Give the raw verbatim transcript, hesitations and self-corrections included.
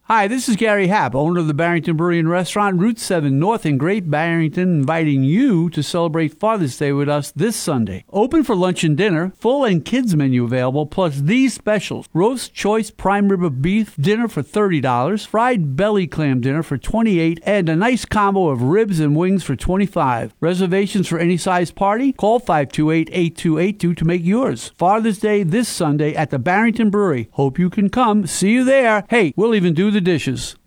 Hi, this is Gary Happ, owner of the Barrington Brewery and Restaurant, Route seven North in Great Barrington, inviting you to celebrate Father's Day with us this Sunday. Open for lunch and dinner, full and kids menu available, plus these specials. Roast choice prime rib of beef dinner for thirty dollars, fried belly clam dinner for twenty-eight dollars, and a nice combo of ribs and wings for twenty-five dollars. Reservations for any size party? Call five two eight, eight two eight two to make yours. Father's Day this Sunday at the Barrington Brewery. Hope you can come. See you there. Hey, we'll even do the dishes.